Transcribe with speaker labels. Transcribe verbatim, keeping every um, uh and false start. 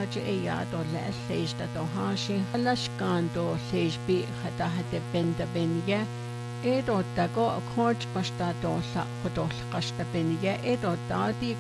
Speaker 1: haji eyado le leijda do hashi alashkando leijbi hata hate benda benye edo dago coach basta do la hodol qashta benye edo dadi